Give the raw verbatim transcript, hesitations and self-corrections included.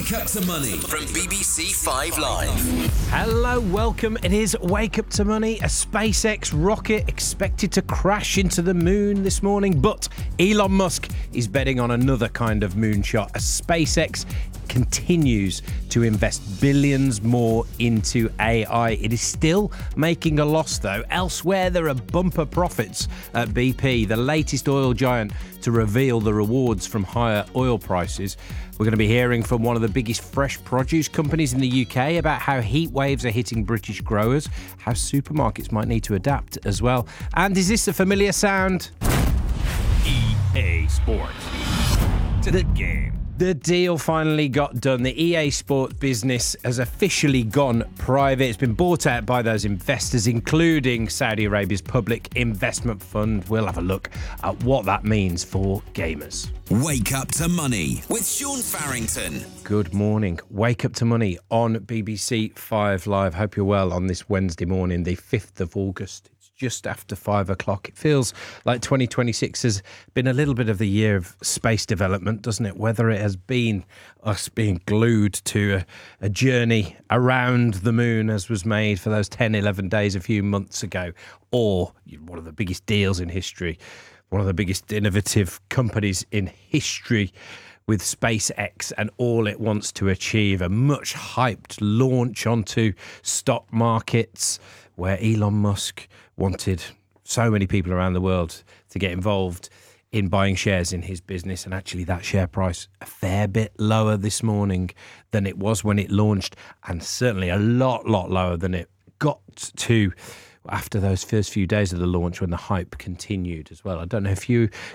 Wake Up to Money from B B C Five Live. Hello, welcome. It is Wake Up to Money. A SpaceX rocket expected to crash into the moon this morning, but Elon Musk is betting on another kind of moonshot as SpaceX continues to invest billions more into A I. It is still making a loss, though. Elsewhere, there are bumper profits at B P, the latest oil giant to reveal the rewards from higher oil prices. We're going to be hearing from one of the biggest fresh produce companies in the U K about how heat waves are hitting British growers, how supermarkets might need to adapt as well. And is this a familiar sound? E A Sports. To the game. The deal finally got done. The E A Sport business has officially gone private. It's been bought out by those investors, including Saudi Arabia's Public Investment Fund. We'll have a look at what that means for gamers. Wake Up to Money with Sean Farrington. Good morning. Wake Up to Money on B B C Five Live. Hope you're well on this Wednesday morning, the fifth of August. Just after five o'clock. It feels like twenty twenty-six has been a little bit of the year of space development, doesn't it? Whether it has been us being glued to a, a journey around the moon as was made for those ten, eleven days a few months ago, or one of the biggest deals in history, one of the biggest innovative companies in history with SpaceX and all it wants to achieve, a much hyped launch onto stock markets where Elon Musk wanted so many people around the world to get involved in buying shares in his business, and actually that share price a fair bit lower this morning than it was when it launched, and certainly a lot, lot lower than it got to after those first few days of the launch when the hype continued as well. I don't know if you